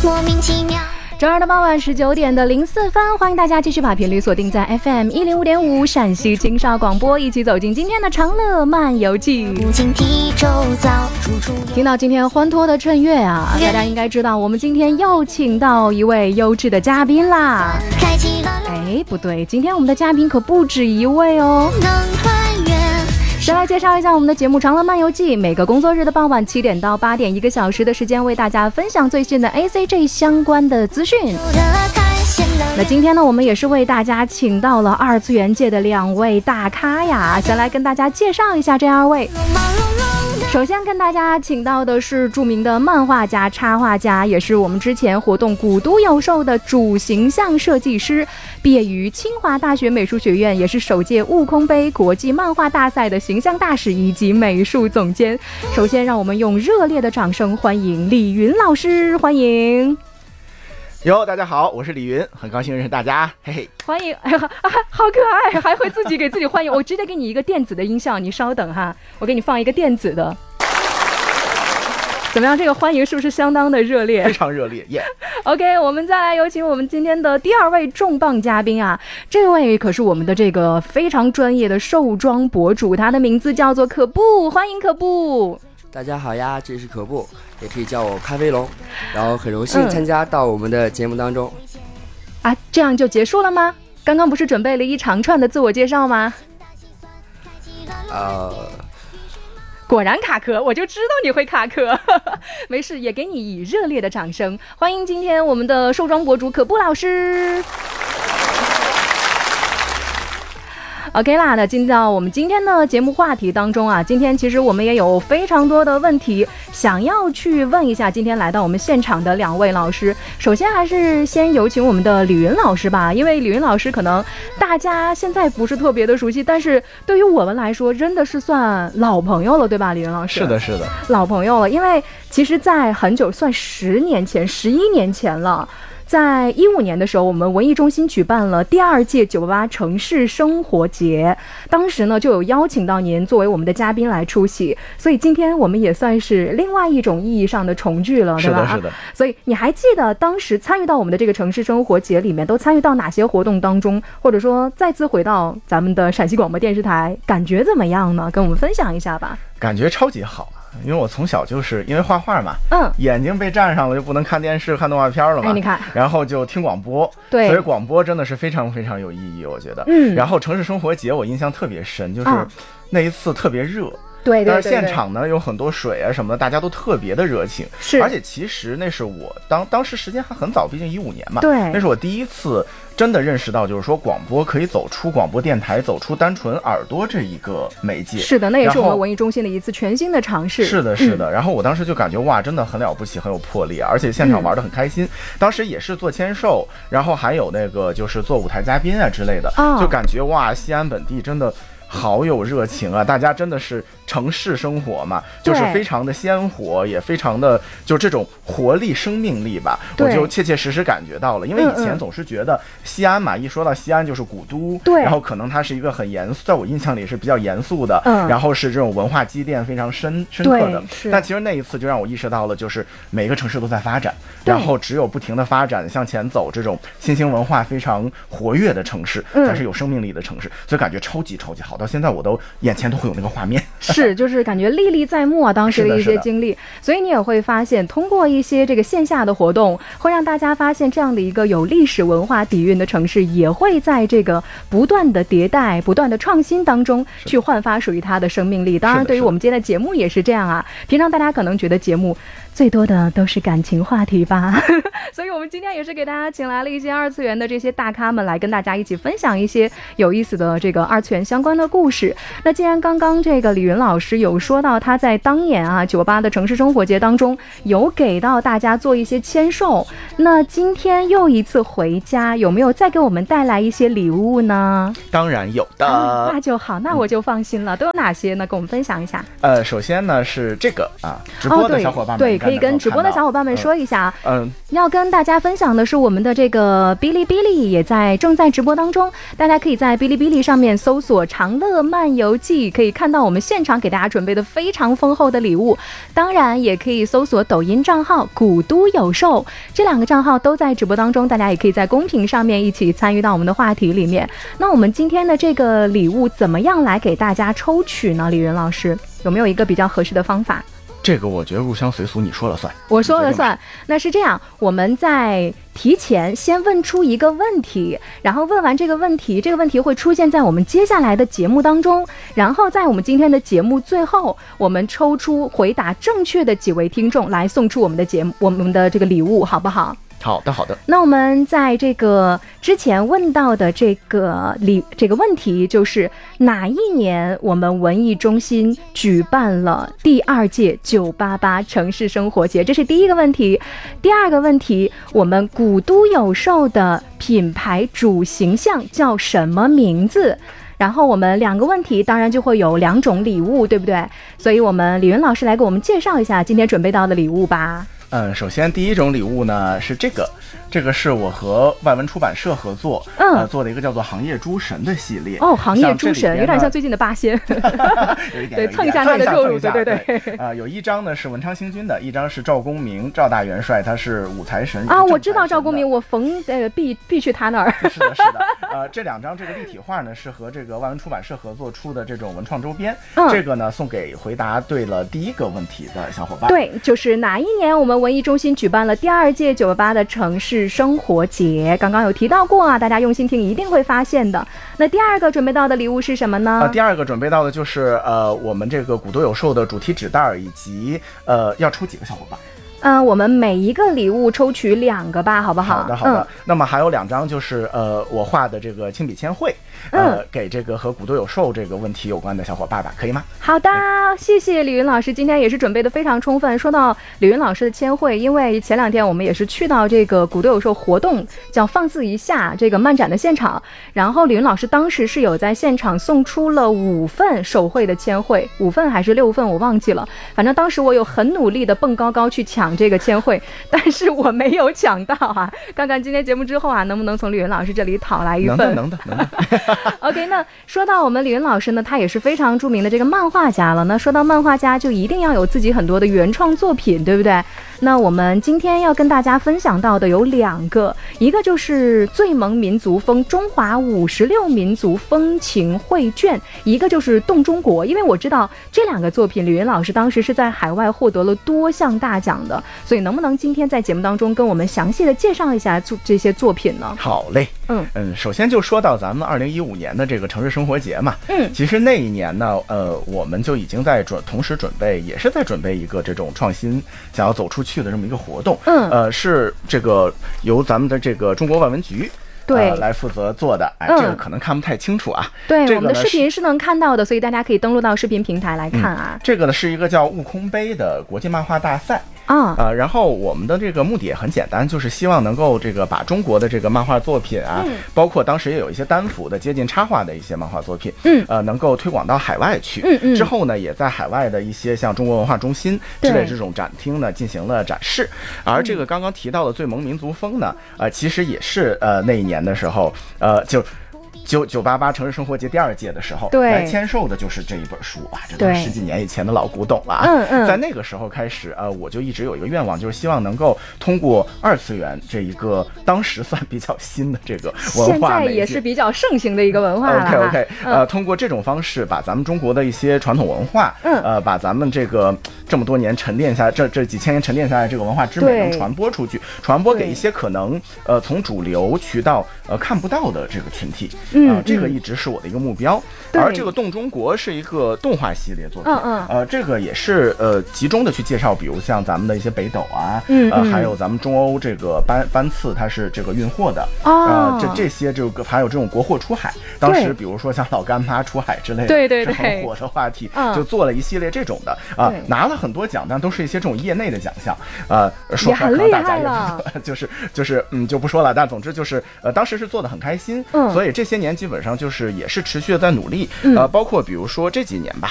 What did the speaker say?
莫名其妙。 周二的傍晚19点的04分，欢迎大家继续把频率锁定在 FM 105.5陕西青少广播，一起走进今天的长乐漫游记。听到今天欢脱的衬乐啊，大家应该知道我们今天又请到一位优质的嘉宾啦。哎，不对，今天我们的嘉宾可不止一位哦。先来介绍一下我们的节目《长乐漫游记》，每个工作日的傍晚7点到8点，1个小时的时间为大家分享最新的 ACG 相关的资讯。那今天呢，我们也是为大家请到了二次元界的2位大咖呀，先来跟大家介绍一下这2位。首先跟大家请到的是著名的漫画家、插画家，也是我们之前活动古都有兽的主形象设计师，毕业于清华大学美术学院，也是首届悟空杯国际漫画大赛的形象大使以及美术总监。首先让我们用热烈的掌声欢迎李云老师，欢迎。 哟，大家好，我是李云，很高兴认识大家，嘿嘿， 欢迎！哎呀，好可爱，还会自己给自己欢迎。我直接给你一个电子的音效，你稍等哈，我给你放一个电子的。怎么样？这个欢迎是不是相当的热烈？ 非常热烈，耶、 OK， 我们再来有请我们今天的第2位重磅嘉宾啊！这位可是我们的这个非常专业的兽装博主，他的名字叫做可布，欢迎可布。 大家好呀，这是可布，也可以叫我咖啡龙，然后很荣幸参加到我们的节目当中。 啊，这样就结束了吗？刚刚不是准备了一长串的自我介绍吗？果然卡壳，我就知道你会卡壳。没事，也给你以热烈的掌声，欢迎今天我们的兽装博主可布老师。OK 啦，那进到我们今天的节目话题当中啊，今天其实我们也有非常多的问题想要去问一下今天来到我们现场的2位老师。首先还是先有请我们的李云老师吧，因为李云老师可能大家现在不是特别的熟悉，但是对于我们来说真的是算老朋友了，对吧，李云老师？ 是的，是的， 老朋友了，因为其实在很久，算10年前、11年前了。在15年的时候，我们文艺中心举办了第2届988城市生活节，当时呢就有邀请到您作为我们的嘉宾来出席，所以今天我们也算是另外一种意义上的重聚了，对吧？ 是的，是的。 所以你还记得当时参与到我们的这个城市生活节里面都参与到哪些活动当中，或者说再次回到咱们的陕西广播电视台，感觉怎么样呢？跟我们分享一下吧。 感觉超级好。因为我从小就是因为画画嘛，眼睛被占上了，就不能看电视看动画片了嘛， 哎，你看， 然后就听广播， 对， 所以广播真的是非常非常有意义，我觉得。然后城市生活节我印象特别深，就是那一次特别热。 对， 但是现场呢有很多水啊什么的，大家都特别的热情。 是， 而且其实那是我当时时间还很早，毕竟15年嘛。 对， 那是我第一次真的认识到，就是说广播可以走出广播电台，走出单纯耳朵这一个媒介。 是的，那也是我们文艺中心的一次全新的尝试。 是的，是的。然后我当时就感觉哇，真的很了不起，很有魄力，而且现场玩得很开心。当时也是做签售，然后还有那个就是做舞台嘉宾啊之类的，就感觉哇，西安本地真的好有热情啊！大家真的是城市生活嘛，就是非常的鲜活，也非常的就这种活力、生命力吧。我就切切实实感觉到了，因为以前总是觉得西安嘛，一说到西安就是古都， 对， 然后可能它是一个很严肃，在我印象里是比较严肃的，然后是这种文化积淀非常深刻的。但其实那一次就让我意识到了，就是每个城市都在发展，然后只有不停的发展向前走，这种新兴文化非常活跃的城市，才是有生命力的城市，所以感觉超级超级好。到现在我都眼前都会有那个画面， 是就是感觉历历在目啊，当时的一些经历。所以你也会发现，通过一些这个线下的活动，会让大家发现这样的一个有历史文化底蕴的城市，也会在这个不断的迭代、不断的创新当中去焕发属于它的生命力。当然，对于我们今天的节目也是这样啊。平常大家可能觉得节目最多的都是感情话题吧，所以我们今天也是给大家请来了一些二次元的这些大咖们来跟大家一起分享一些有意思的这个二次元相关的故事。那既然刚刚这个李云老师有说到他在当年啊98的城市生活节当中有给到大家做一些签售，那今天又一次回家，有没有再给我们带来一些礼物呢？ 当然有的， 那就好，那我就放心了。都有哪些呢？跟我们分享一下。 首先呢是这个啊，直播的小伙伴们， 对，可以跟直播的小伙伴们说一下。要跟大家分享的是我们的这个哔哩哔哩也正在直播当中，大家可以在哔哩哔哩上面搜索长乐漫游记，可以看到我们现场给大家准备的非常丰厚的礼物。当然也可以搜索抖音账号古都有售，这2个账号都在直播当中，大家也可以在公屏上面一起参与到我们的话题里面。那我们今天的这个礼物怎么样来给大家抽取呢？李云老师有没有一个比较合适的方法？ 这个我觉得入乡随俗，你说了算。 我说了算。那是这样，我们在提前先问出一个问题，然后问完这个问题，这个问题会出现在我们接下来的节目当中，然后在我们今天的节目最后，我们抽出回答正确的几位听众来送出我们的这个礼物，好不好？ 好的好的。 那我们在这个之前问到的这个问题，就是哪一年我们文艺中心举办了第2届988城市生活节，这是第一个问题。第二个问题，我们古都有售的品牌主形象叫什么名字？然后我们2个问题当然就会有2种礼物，对不对？所以我们李云老师来给我们介绍一下今天准备到的礼物吧。 首先第一种礼物呢是这个是我和外文出版社合作做的一个叫做行业诸神的系列。 行业诸神有点像最近的八仙有一点对，蹭一下他的热度，对有一张呢是文昌星君的，一张是赵公明赵大元帅，他是武财神我知道赵公明，我必去他那儿。 是的这2张这个立体画呢是和这个外文出版社合作出的这种文创周边。这个呢送给回答对了第1个问题的小伙伴。 对，就是哪一年我们文艺中心举办了第2届988的城市生活节，刚刚有提到过啊，大家用心听一定会发现的。那第2个准备到的礼物是什么呢？ 第2个准备到的就是我们这个古都有售的主题纸袋，以及要抽几个小伙伴？ 我们每一个礼物抽取2个吧，好不好？ 好的。那么还有2张就是我画的这个亲笔签绘，给这个和古都有售这个问题有关的小伙伴吧，可以吗？ 好的，谢谢李云老师，今天也是准备的非常充分。说到李云老师的签绘，因为前2天我们也是去到这个古都有售活动叫放肆一下这个漫展的现场，然后李云老师当时是有在现场送出了5份手绘的签绘，5份还是6份我忘记了，反正当时我有很努力的蹦高去抢这个签绘，但是我没有抢到啊。看看今天节目之后啊，能不能从李云老师这里讨来一份？ 能的。 OK， 那说到我们李云老师呢，他也是非常著名的这个漫画家了。那说到漫画家，就一定要有自己很多的原创作品，对不对？那我们今天要跟大家分享到的有2个，一个就是最萌民族风中华56民族风情绘卷，一个就是动中国。因为我知道这2个作品，李云老师当时是在海外获得了多项大奖的，所以能不能今天在节目当中跟我们详细的介绍一下这些作品呢？ 好嘞。首先就说到咱们2015年的这个城市生活节嘛，其实那一年呢，我们就已经在同时准备，也是在准备一个这种创新想要走出去的这么一个活动，是这个由咱们的这个中国外文局来负责做的。这个可能看不太清楚啊。 对，我们的视频是能看到的，所以大家可以登录到视频平台来看啊。 这个呢是一个叫悟空杯的国际漫画大赛。然后我们的这个目的也很简单，就是希望能够这个把中国的这个漫画作品啊，包括当时也有一些单幅的接近插画的一些漫画作品，能够推广到海外去。之后呢，也在海外的一些像中国文化中心之类这种展厅呢进行了展示。而这个刚刚提到的最萌民族风呢，其实也是那一年的时候，988城市生活节第2届的时候来签售的就是这一本书啊，这都是10几年以前的老古董了啊。在那个时候开始我就一直有一个愿望，就是希望能够通过2次元这一个当时算比较新的这个文化媒介， 现在也是比较盛行的一个文化了。 OK，通过这种方式把咱们中国的一些传统文化，把咱们这么多年沉淀下这几千年沉淀下来这个文化之美能传播出去，传播给一些可能从主流渠道看不到的这个群体。这个一直是我的一个目标。而这个动中国是一个动画系列作品，这个也是集中的去介绍，比如像咱们的一些北斗啊，还有咱们中欧这个班次它是这个运货的，这些这个还有这种国货出海，当时比如说像老干妈出海之类的，是很火的话题，就做了一系列这种的拿了很多奖，但都是一些这种业内的奖项，说出来可能大家也就是就不说了，但总之就是当时是做的很开心，所以这些年基本上就是也是持续的在努力，包括比如说这几年吧，